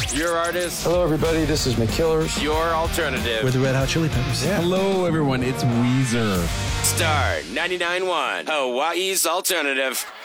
Your artist. Hello, everybody. This is McKillers. Your alternative. We're the Red Hot Chili Peppers. Yeah. Hello, everyone. It's Weezer. Star 99.1, Hawaii's alternative.